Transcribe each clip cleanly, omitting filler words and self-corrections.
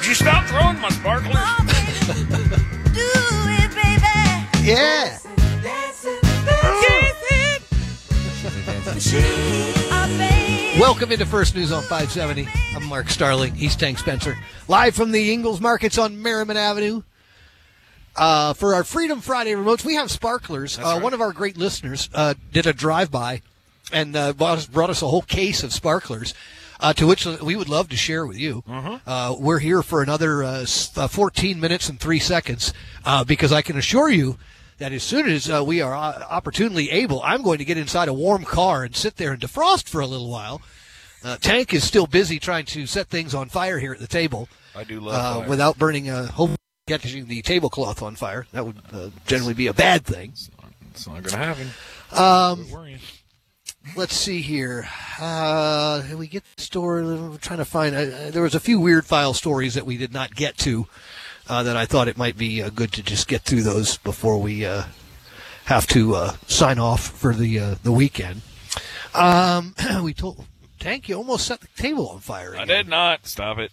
you stop throwing my sparklers? Do it, baby. Yeah. Welcome into First News on 570. I'm Mark Starling. He's Tank Spencer. Live from the Ingalls Markets on Merriman Avenue. For our Freedom Friday remotes, we have sparklers. Right. One of our great listeners did a drive-by and brought us a whole case of sparklers, to which we would love to share with you. We're here for another 14 minutes and 3 seconds, because I can assure you that as soon as we are opportunely able, I'm going to get inside a warm car and sit there and defrost for a little while. Tank is still busy trying to set things on fire here at the table. I do love fire. Without burning catching the tablecloth on fire. That would generally be a bad thing. It's not going to happen. Let's see here. We get the story. I'm trying to find. There was a few weird file stories that we did not get to. That I thought it might be good to just get through those before we have to sign off for the weekend. We told Tank, you almost set the table on fire again. I did not. Stop it.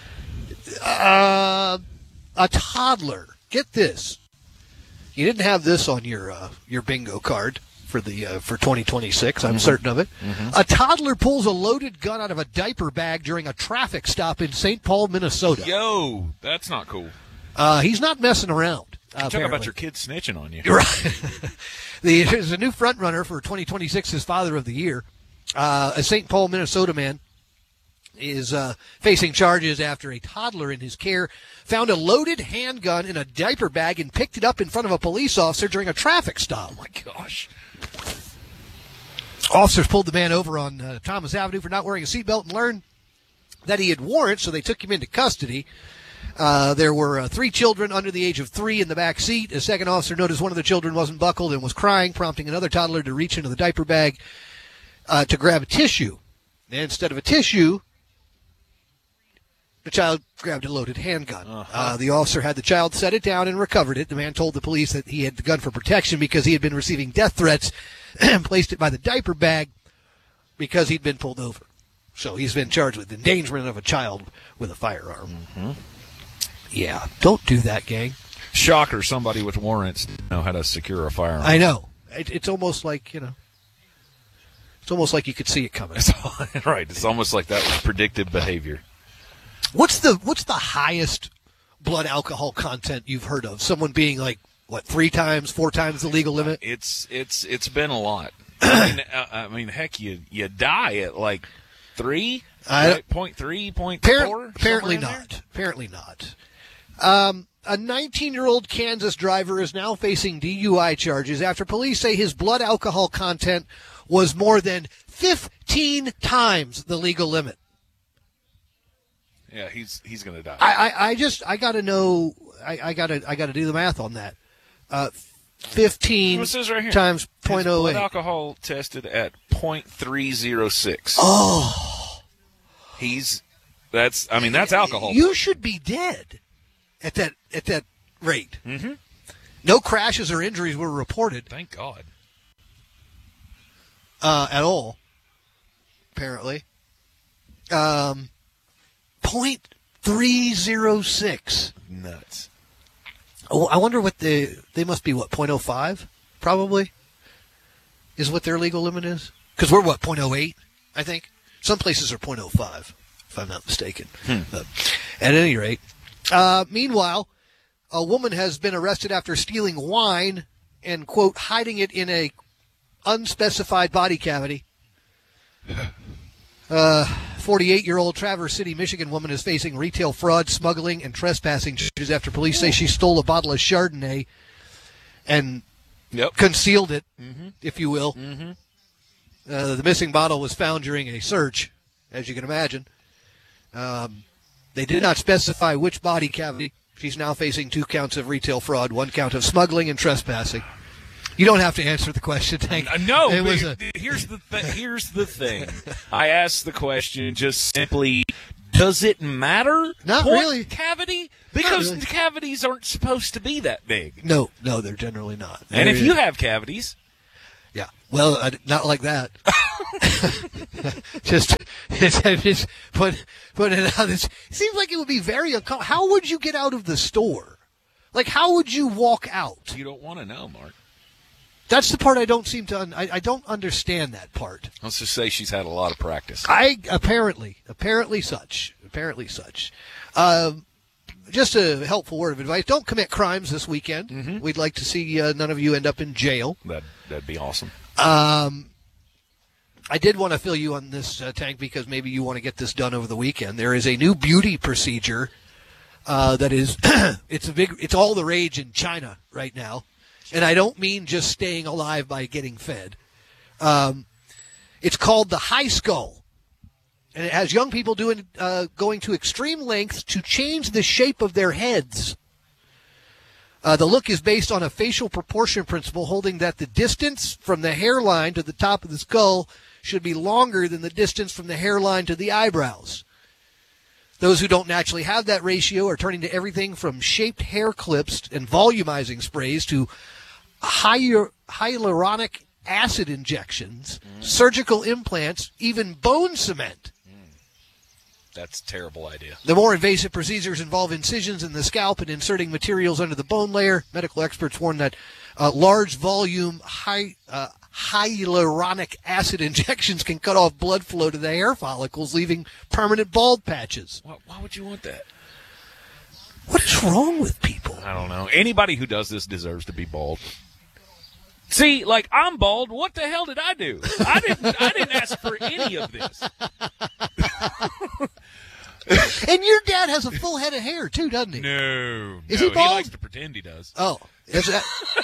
A toddler. Get this. You didn't have this on your bingo card for 2026. I'm certain of it. A toddler pulls a loaded gun out of a diaper bag during a traffic stop in St. Paul, Minnesota. Yo, that's not cool. He's not messing around. Talk about your kids snitching on you. Right. There's a new front runner for 2026's Father of the Year. A St. Paul, Minnesota man is facing charges after a toddler in his care found a loaded handgun in a diaper bag and picked it up in front of a police officer during a traffic stop. Oh, my gosh. Officers pulled the man over on Thomas Avenue for not wearing a seatbelt and learned that he had warrants, so they took him into custody. There were 3 children under the age of 3 in the back seat. A second officer noticed one of the children wasn't buckled and was crying, prompting another toddler to reach into the diaper bag to grab a tissue. And instead of a tissue, the child grabbed a loaded handgun. The officer had the child set it down and recovered it. The man told the police that he had the gun for protection because he had been receiving death threats and placed it by the diaper bag because he'd been pulled over. So he's been charged with endangerment of a child with a firearm. Yeah, don't do that, gang. Shocker, somebody with warrants know how to secure a firearm. I know. It's almost like, it's almost like you could see it coming. Right, it's almost like that was predictive behavior. What's the highest blood alcohol content you've heard of? Someone being like, 3 times, 4 times the legal limit? It's been a lot. I mean, heck, you die at like 3, right? 0.3, 0.4? Apparently not. Apparently not. A 19-year-old Kansas driver is now facing DUI charges after police say his blood alcohol content was more than 15 times the legal limit. Yeah, he's going to die. I got to know. I got to do the math on that. 15 right times 0.08. His blood alcohol tested at 0.306. Oh, that's alcohol. You should be dead at that rate. Mm-hmm. No crashes or injuries were reported. Thank God. At all. Apparently. 0.306. Nuts. Oh, I wonder what they must be, 0.05? Probably is what their legal limit is. Because we're 0.08, I think. Some places are 0.05, if I'm not mistaken. At any rate. Meanwhile, a woman has been arrested after stealing wine and, quote, hiding it in a unspecified body cavity. 48-year-old Traverse City, Michigan woman is facing retail fraud, smuggling, and trespassing charges after police say she stole a bottle of Chardonnay and concealed it, if you will. The missing bottle was found during a search, as you can imagine. They did not specify which body cavity. She's now facing 2 counts of retail fraud, 1 count of smuggling and trespassing. You don't have to answer the question, Tank. No, here's the thing. I asked the question just simply, does it matter? Not really. Cavity? Because cavities aren't supposed to be that big. No, they're generally not. And if you have cavities... Yeah, well, not like that. just put it out. It seems like it would be very uncomfortable. How would you get out of the store? Like, how would you walk out? You don't want to know, Mark. That's the part I don't seem to. I don't understand that part. Let's just say she's had a lot of practice. Apparently such. Just a helpful word of advice: don't commit crimes this weekend. Mm-hmm. We'd like to see none of you end up in jail. That'd be awesome. I did want to fill you on this, Tank, because maybe you want to get this done over the weekend. There is a new beauty procedure that is it's all the rage in China right now, and I don't mean just staying alive by getting fed. It's called the high skull. And it has young people going to extreme lengths to change the shape of their heads. The look is based on a facial proportion principle, holding that the distance from the hairline to the top of the skull should be longer than the distance from the hairline to the eyebrows. Those who don't naturally have that ratio are turning to everything from shaped hair clips and volumizing sprays to hyaluronic acid injections, surgical implants, even bone cement. That's a terrible idea. The more invasive procedures involve incisions in the scalp and inserting materials under the bone layer. Medical experts warn that large volume hyaluronic acid injections can cut off blood flow to the hair follicles, leaving permanent bald patches. Why would you want that? What is wrong with people? I don't know. Anybody who does this deserves to be bald. See, like, I'm bald. What the hell did I do? I didn't ask for any of this. And your dad has a full head of hair, too, doesn't he? No. Is he bald? He likes to pretend he does. Oh. Is that...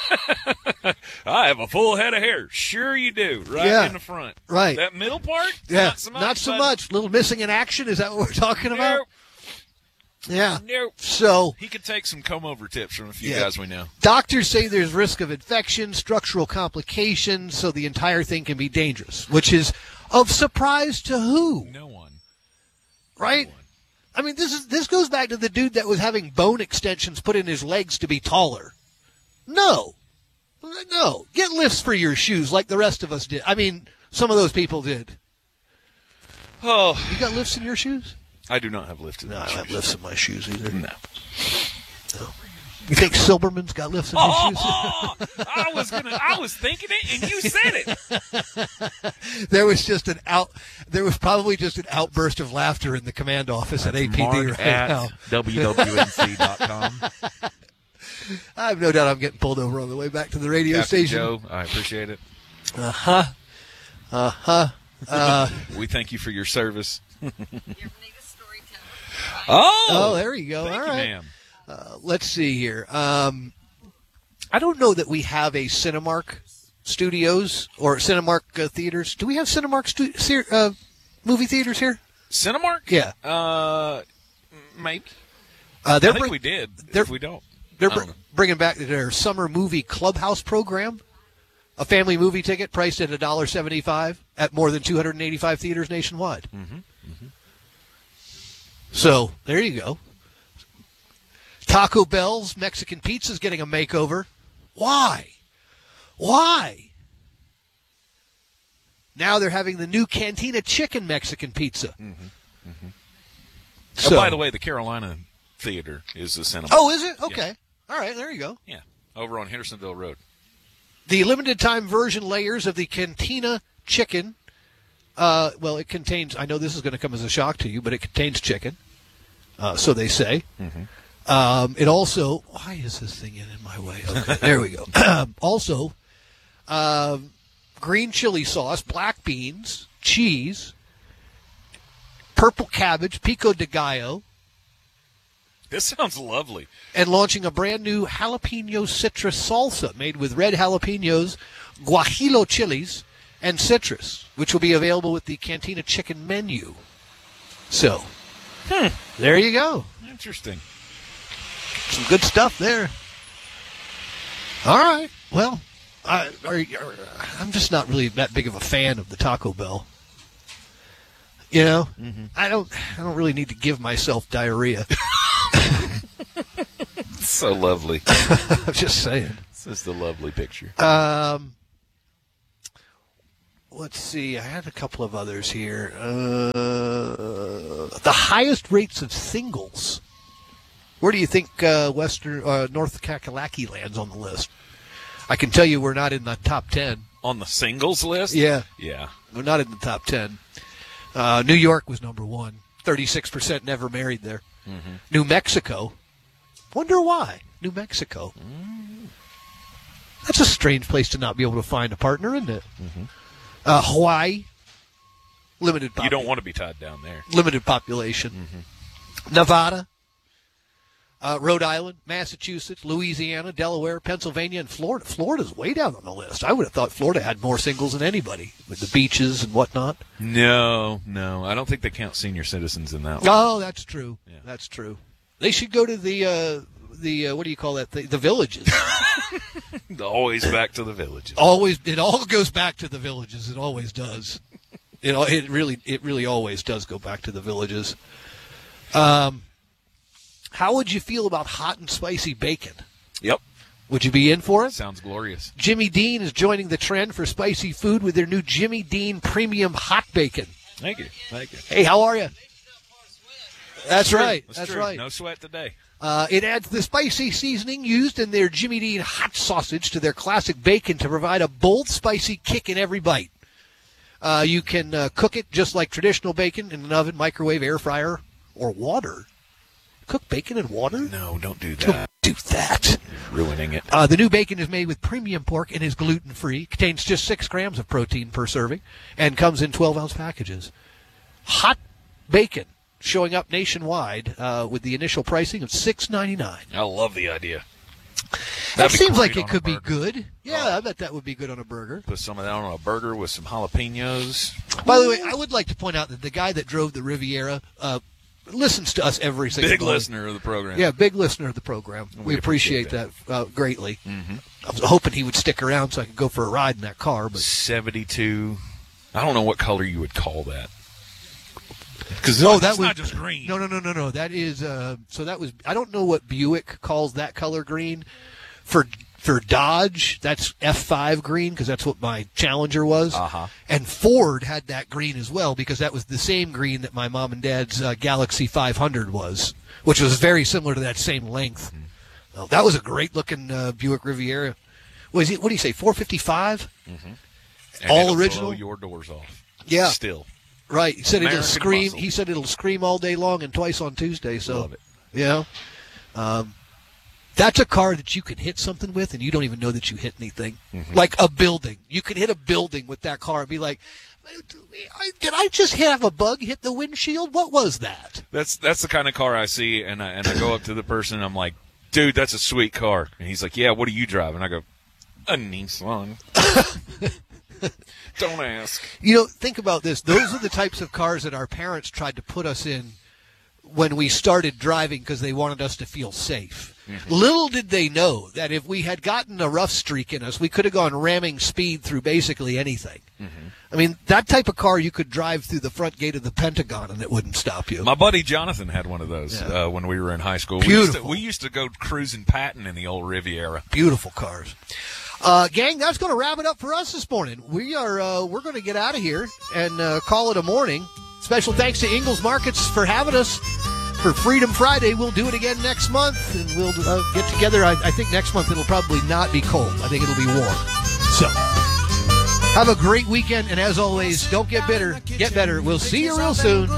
I have a full head of hair. Sure you do. Right in the front. Right. That middle part? Yeah. Not so much. Little missing in action? Is that what we're talking about? Nope. Yeah. Nope. So he could take some comb-over tips from a few guys we know. Doctors say there's risk of infection, structural complications, so the entire thing can be dangerous, which is of surprise to who? No one. Right? No one. I mean, this goes back to the dude that was having bone extensions put in his legs to be taller. No. Get lifts for your shoes like the rest of us did. I mean, some of those people did. Oh. You got lifts in your shoes? I do not have lifts in my shoes. I don't have lifts in my shoes either. No. You think Silberman's got lifts in his shoes? I was thinking it, and you said it. There was probably just an outburst of laughter in the command office at APD Mark right now. WWNC.com. I have no doubt I'm getting pulled over on the way back to the radio Captain station. Joe, I appreciate it. We thank you for your service. Oh, there you go. Thank All you, right. ma'am. Let's see here. I don't know that we have a Cinemark Studios or Cinemark theaters. Do we have Cinemark movie theaters here? Cinemark? Yeah. Maybe. I think we did. If we don't. They're bringing back their summer movie clubhouse program. A family movie ticket priced at $1.75 at more than 285 theaters nationwide. Mm-hmm. Mm-hmm. So, there you go. Taco Bell's Mexican Pizza's getting a makeover. Why? Now they're having the new Cantina Chicken Mexican Pizza. Mm-hmm. Mm-hmm. So, by the way, the Carolina Theater is the cinema. Oh, is it? Okay. Yeah. All right, there you go. Yeah, over on Hendersonville Road. The limited-time version layers of the Cantina Chicken, it contains, I know this is going to come as a shock to you, but it contains chicken, so they say. Mm-hmm. It also, why is this thing in my way? Okay, there we go. Also, green chili sauce, black beans, cheese, purple cabbage, pico de gallo. This sounds lovely. And launching a brand new jalapeno citrus salsa made with red jalapenos, guajillo chilies, and citrus, which will be available with the Cantina Chicken menu. So, there you go. Interesting. Some good stuff there. All right. Well, I'm just not really that big of a fan of the Taco Bell. You know, I don't really need to give myself diarrhea. So lovely. I'm just saying. This is the lovely picture. let's see. I had a couple of others here. The highest rates of singles. Where do you think North Kakalaki lands on the list? I can tell you we're not in the top 10. On the singles list? Yeah. Yeah. We're not in the top 10. New York was number 1. 36% never married there. Mm-hmm. New Mexico. Wonder why. New Mexico. That's a strange place to not be able to find a partner, isn't it? Mm-hmm. Hawaii. Limited population. You don't want to be tied down there. Limited population. Mm-hmm. Nevada. Rhode Island, Massachusetts, Louisiana, Delaware, Pennsylvania, and Florida. Florida's way down on the list. I would have thought Florida had more singles than anybody with the beaches and whatnot. No. I don't think they count senior citizens in that one. Oh, that's true. Yeah. That's true. They should go to the what do you call that? The villages. Always back to the villages. Always, it all goes back to the villages. It always does. It really always does go back to the villages. How would you feel about hot and spicy bacon? Yep. Would you be in for it? Sounds glorious. Jimmy Dean is joining the trend for spicy food with their new Jimmy Dean Premium Hot Bacon. Thank you. Hey, how are you? That's true. right. That's true. Right. No sweat today. It adds the spicy seasoning used in their Jimmy Dean hot sausage to their classic bacon to provide a bold, spicy kick in every bite. You can cook it just like traditional bacon in an oven, microwave, air fryer, or water. Cook bacon in water? No, don't do that. Don't do that. You're ruining it. The new bacon is made with premium pork and is gluten-free. Contains just 6 grams of protein per serving and comes in 12-ounce packages. Hot bacon showing up nationwide with the initial pricing of $6.99. I love the idea. That seems like it could be good. Yeah, I bet that would be good on a burger. Put some of that on a burger with some jalapenos. By the way, I would like to point out that the guy that drove the Riviera listens to us every single big morning. Listener of the program. Yeah, big listener of the program. We appreciate that greatly. Mm-hmm. I was hoping he would stick around so I could go for a ride in that car. But 72. I don't know what color you would call that. Because that was not just green. No. That is so that was. I don't know what Buick calls that color green. For Dodge, that's F5 green because that's what my Challenger was. Uh-huh. And Ford had that green as well because that was the same green that my mom and dad's Galaxy 500 was, which was very similar to that same length. Mm-hmm. That was a great-looking Buick Riviera. What do you say, 455? Mm-hmm. All original? Blow your doors off. Yeah. Still. Right. He said it'll scream. Muscle. He said it'll scream all day long and twice on Tuesday. So, love it. Yeah. That's a car that you can hit something with, and you don't even know that you hit anything. Mm-hmm. Like a building. You can hit a building with that car and be like, did I just have a bug hit the windshield? What was that? That's the kind of car I see, and I go up to the person, and I'm like, dude, that's a sweet car. And he's like, yeah, what do you drive? And I go, a Nissan. Don't ask. Think about this. Those are the types of cars that our parents tried to put us in when we started driving because they wanted us to feel safe. Mm-hmm. Little did they know that if we had gotten a rough streak in us, we could have gone ramming speed through basically anything. Mm-hmm. I mean, that type of car you could drive through the front gate of the Pentagon and it wouldn't stop you. My buddy Jonathan had one of those when we were in high school. Beautiful. We used to go cruising Patton in the old Riviera. Beautiful cars. Gang, that's going to wrap it up for us this morning. We're going to get out of here and call it a morning. Special thanks to Ingles Markets for having us for Freedom Friday. We'll do it again next month, and we'll get together. I think next month it'll probably not be cold. I think it'll be warm. So, have a great weekend, and as always, don't get bitter. Get better. We'll see you real soon.